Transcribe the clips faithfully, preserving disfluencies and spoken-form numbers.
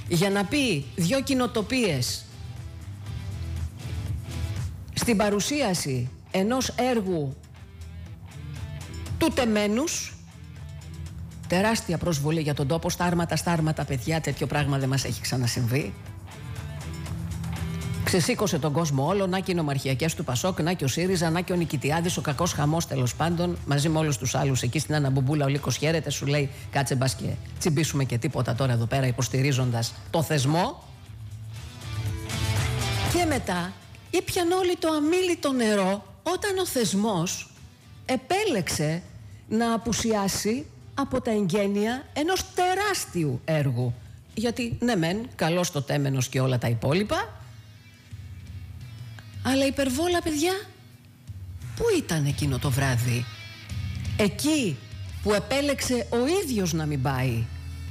για να πει δυο κοινοτοπίες στην παρουσίαση ενός έργου του τεμένους, τεράστια προσβολή για τον τόπο. Στάρματα, στάρματα, παιδιά, τέτοιο πράγμα δεν μας έχει ξανασυμβεί. Ξεσήκωσε τον κόσμο όλο, να και οι νομαρχιακές του Πασόκ, να και ο ΣΥΡΙΖΑ, να και ο Νικητιάδης, ο κακός χαμός τέλος πάντων, μαζί με όλους τους άλλους εκεί στην Αναμπουμπούλα. Ο Λύκος χαίρεται, σου λέει κάτσε μπας και τσιμπήσουμε και τίποτα τώρα εδώ πέρα, υποστηρίζοντας το θεσμό. Και μετά ήπιαν όλοι το αμίλητο νερό όταν ο θεσμός επέλεξε να απουσιάσει από τα εγγένεια ενός τεράστιου έργου. Γιατί ναι μεν, καλώς το τέμενος και όλα τα υπόλοιπα, αλλά υπερβόλα, παιδιά, πού ήταν εκείνο το βράδυ? Εκεί που επέλεξε ο ίδιος να μην πάει.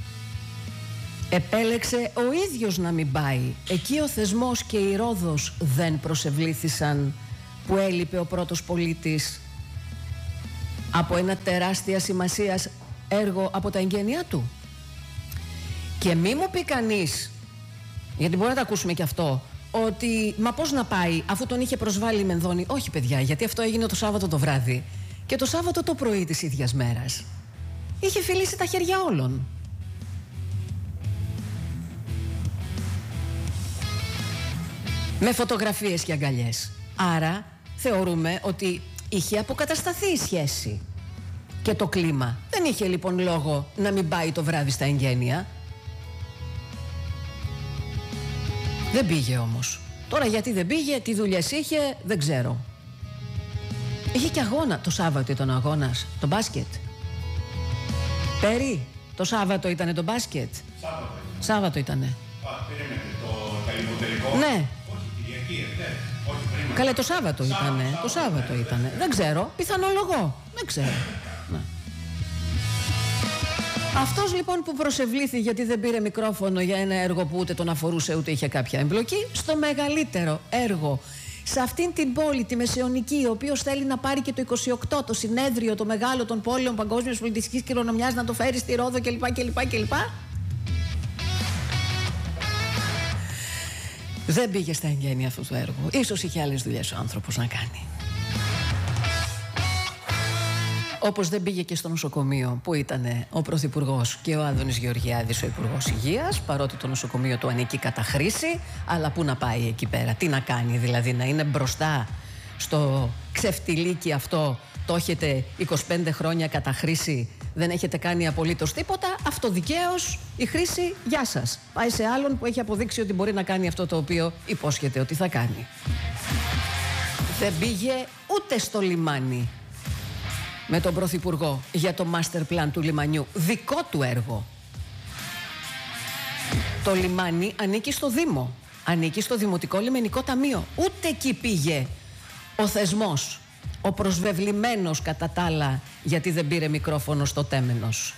Επέλεξε ο ίδιος να μην πάει. Εκεί ο θεσμός και η Ρόδος δεν προσευλήθησαν, που έλειπε ο πρώτος πολίτης από ένα τεράστια σημασίας έργο από τα εγγένειά του. Και μη μου πει κανείς, γιατί μπορεί να τα ακούσουμε και αυτό, ότι μα πώς να πάει αφού τον είχε προσβάλει η Μενδώνη. Όχι, παιδιά, γιατί αυτό έγινε το Σάββατο το βράδυ και το Σάββατο το πρωί της ίδιας μέρας είχε φιλήσει τα χέρια όλων. Με φωτογραφίες και αγκαλιές. Άρα θεωρούμε ότι είχε αποκατασταθεί η σχέση και το κλίμα. Δεν είχε λοιπόν λόγο να μην πάει το βράδυ στα εγγένεια. Δεν πήγε όμως. Τώρα γιατί δεν πήγε, τι δουλειές είχε, δεν ξέρω. Είχε και αγώνα. Το Σάββατο ήταν ο αγώνας, το μπάσκετ. Πέρι, το Σάββατο ήτανε το μπάσκετ. Σάββατο. Σάββατο ήτανε. Α, περίμενε, το καλυμποτερικό. Ναι. Όχι, Κυριακή, ε, όχι, περίμενε. Καλέ, το Σάββατο ήτανε. Σάββατο, Το Σάββατο ναι, ήτανε. Δεν ξέρω, πιθανολογώ. Δεν ξέρω. Ναι. Αυτός λοιπόν που προσευλήθη γιατί δεν πήρε μικρόφωνο για ένα έργο που ούτε τον αφορούσε ούτε είχε κάποια εμπλοκή, στο μεγαλύτερο έργο σε αυτήν την πόλη, τη Μεσαιωνική, ο οποίος θέλει να πάρει και το είκοσι οκτώ, το συνέδριο, το μεγάλο των πόλεων παγκόσμιας πολιτιστικής κληρονομιάς, να το φέρει στη Ρόδο κλπ. κλπ, κλπ. Δεν πήγε στα εγγένεια αυτού του έργου. Ίσως είχε άλλες δουλειές ο άνθρωπος να κάνει. Όπως δεν πήγε και στο νοσοκομείο που ήταν ο Πρωθυπουργός και ο Άδωνης Γεωργιάδης ο Υπουργός Υγείας, παρότι το νοσοκομείο του ανήκει κατά χρήση, αλλά πού να πάει εκεί πέρα, τι να κάνει, δηλαδή να είναι μπροστά στο ξεφτιλίκι αυτό, το έχετε είκοσι πέντε χρόνια κατά χρήση, δεν έχετε κάνει απολύτως τίποτα, αυτοδικαίως η χρήση, γεια σας. Πάει σε άλλον που έχει αποδείξει ότι μπορεί να κάνει αυτό το οποίο υπόσχεται ότι θα κάνει. Δεν πήγε ούτε στο λιμάνι με τον Πρωθυπουργό για το master plan του λιμανιού, δικό του έργο. Το λιμάνι ανήκει στο Δήμο, ανήκει στο Δημοτικό Λιμενικό Ταμείο. Ούτε εκεί πήγε ο θεσμός, ο προσβεβλημένος κατά τα άλλα, γιατί δεν πήρε μικρόφωνο στο τέμενος.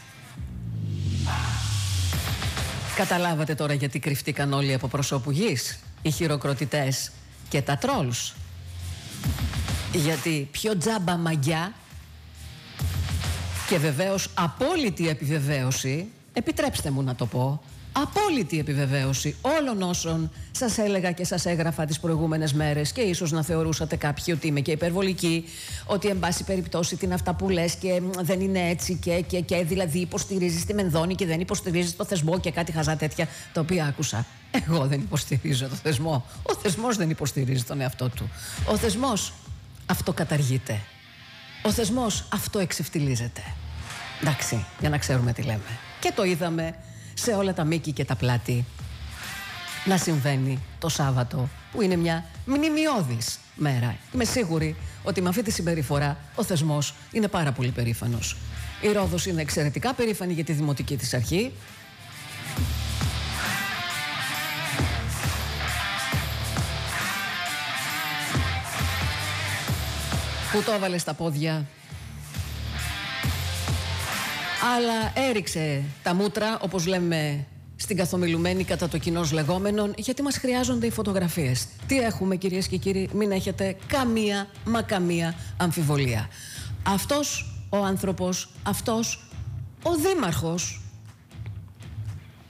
Καταλάβατε τώρα γιατί κρυφτήκαν όλοι από προσώπου γης, οι χειροκροτητές και τα τρόλς. Γιατί πιο τζάμπα μαγιά και βεβαίως απόλυτη επιβεβαίωση, επιτρέψτε μου να το πω, απόλυτη επιβεβαίωση όλων όσων σας έλεγα και σας έγραφα τις προηγούμενες μέρες και ίσως να θεωρούσατε κάποιοι ότι είμαι και υπερβολική, ότι εν πάση περιπτώσει τι είναι αυτά που λες και δεν είναι έτσι και, και, και δηλαδή υποστηρίζεις τη Μενδώνη και δεν υποστηρίζεις το θεσμό και κάτι χαζά τέτοια τα οποία άκουσα. Εγώ δεν υποστηρίζω το θεσμό. Ο θεσμός δεν υποστηρίζει τον εαυτό του. Ο θεσμός αυτοκαταργείται. Ο θεσμός αυτοεξευτιλίζεται. Εντάξει, για να ξέρουμε τι λέμε. Και το είδαμε σε όλα τα μήκη και τα πλάτη να συμβαίνει το Σάββατο, που είναι μια μνημιώδης μέρα. Είμαι σίγουρη ότι με αυτή τη συμπεριφορά ο θεσμός είναι πάρα πολύ περήφανος. Η Ρόδος είναι εξαιρετικά περήφανη για τη δημοτική της αρχή. Που το έβαλε στα πόδια, αλλά έριξε τα μούτρα, όπως λέμε στην καθομιλουμένη κατά το κοινός λεγόμενον, γιατί μας χρειάζονται οι φωτογραφίες. Τι έχουμε, κυρίες και κύριοι, μην έχετε καμία μα καμία αμφιβολία. Αυτός ο άνθρωπος, αυτός ο δήμαρχος